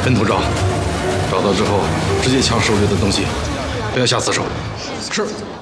分头找，找到之后直接抢手里的东西，不要下死手。 是。